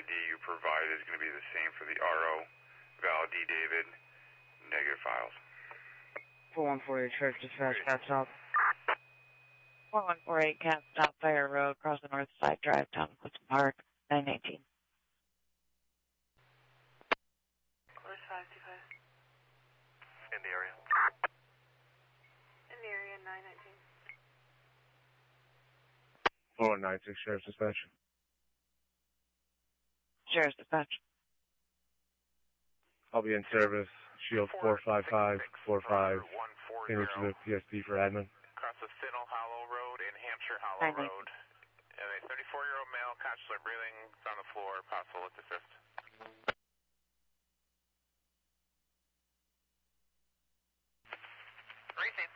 ID you provide is going to be the same for the RO. Val D. David, negative files. 4148 Sheriff Dispatch, Cat Stop. 4148 Cat Stop, Fire Road, across the North Side Drive, down to Clifton Park, 918. Course 525. In the area. In the area, 919. 4196 Sheriff Dispatch. Sheriff's Dispatch. I'll be in service. Shield 45545. Initiative PSP for admin. Across the Finnell Hollow Road and Hampshire Hollow Road. And a 34-year-old male, conscious breathing, is on the floor, possible with assist. Racing.